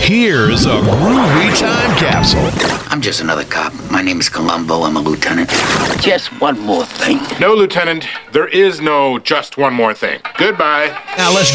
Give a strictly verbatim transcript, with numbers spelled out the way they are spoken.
Here's a groovy time capsule. I'm just another cop. My name is Columbo. I'm a lieutenant. Just one more thing. No, Lieutenant. There is no just one more thing. Goodbye. Now let's